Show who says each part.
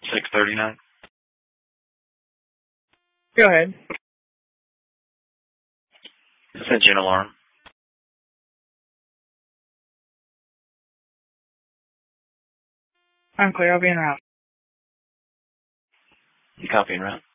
Speaker 1: 639.
Speaker 2: Go ahead.
Speaker 1: It's engine alarm.
Speaker 2: I'm clear. I'll be en route.
Speaker 1: Copy en route.